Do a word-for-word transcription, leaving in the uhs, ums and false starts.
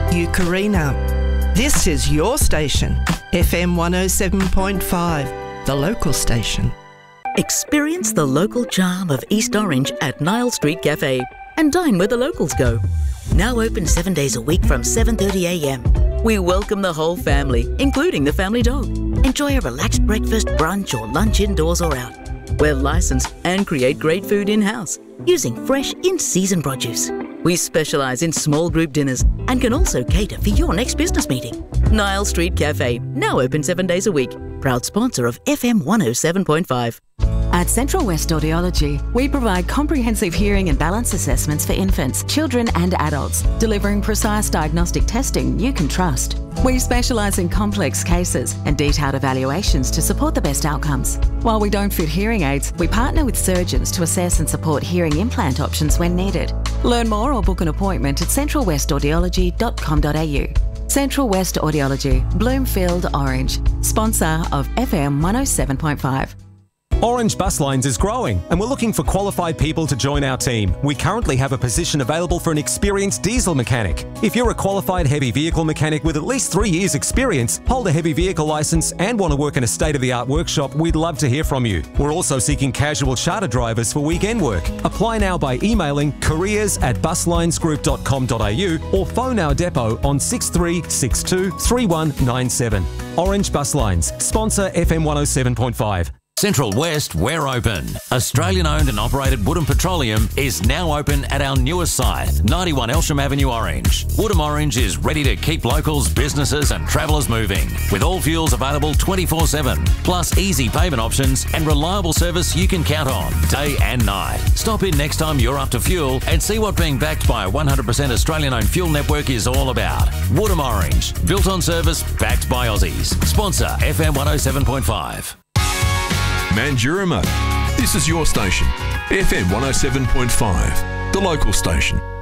Eucarina. This is your station, F M one oh seven point five, the local station. Experience the local charm of East Orange at Nile Street Cafe and dine where the locals go. Now open seven days a week from seven thirty a m. We welcome the whole family, including the family dog. Enjoy a relaxed breakfast, brunch or lunch indoors or out. We're licensed and create great food in-house using fresh in-season produce. We specialise in small group dinners and can also cater for your next business meeting. Nile Street Cafe, now open seven days a week. Proud sponsor of F M one oh seven point five. At Central West Audiology, we provide comprehensive hearing and balance assessments for infants, children and adults, delivering precise diagnostic testing you can trust. We specialise in complex cases and detailed evaluations to support the best outcomes. While we don't fit hearing aids, we partner with surgeons to assess and support hearing implant options when needed. Learn more or book an appointment at central west audiology dot com dot a u. Central West Audiology, Bloomfield, Orange, sponsor of F M one oh seven point five. Orange Bus Lines is growing and we're looking for qualified people to join our team. We currently have a position available for an experienced diesel mechanic. If you're a qualified heavy vehicle mechanic with at least three years experience, hold a heavy vehicle licence and want to work in a state-of-the-art workshop, we'd love to hear from you. We're also seeking casual charter drivers for weekend work. Apply now by emailing careers at buslinesgroup dot com dot a u or phone our depot on six three six two, three one nine seven. Orange Bus Lines, sponsor F M one oh seven point five. Central West, we're open. Australian-owned and operated Woodham Petroleum is now open at our newest site, ninety-one Elsham Avenue, Orange. Woodham Orange is ready to keep locals, businesses and travellers moving, with all fuels available twenty-four seven, plus easy payment options and reliable service you can count on, day and night. Stop in next time you're up to fuel and see what being backed by a one hundred percent Australian-owned fuel network is all about. Woodham Orange, built on service, backed by Aussies. Sponsor F M one oh seven point five. Mandurama. This is your station, F M one oh seven point five, the local station.